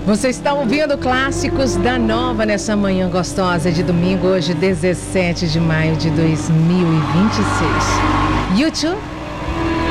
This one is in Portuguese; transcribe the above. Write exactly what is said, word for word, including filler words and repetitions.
Você está ouvindo Clássicos da Nova nessa manhã gostosa de domingo, hoje dezessete de maio de dois mil e vinte e seis. YouTube